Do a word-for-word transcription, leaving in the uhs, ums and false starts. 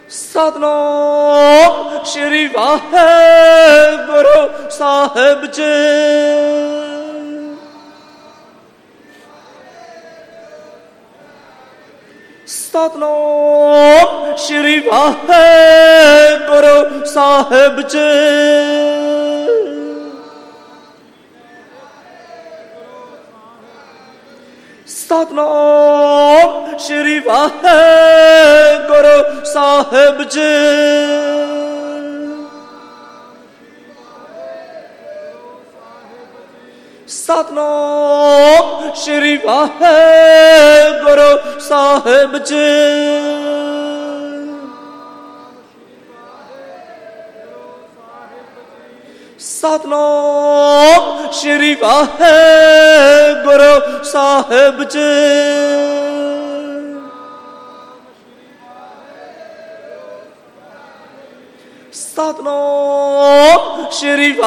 Satnam Shri Waheguru Sahib ji. Satnam Shri Waheguru Sahib ji. Satnam Shri Waheguru Sahib ji. Satnam Shri Waheguru Sahib ji. Satnam Shri Waheguru Sahib ji. Satnam Shri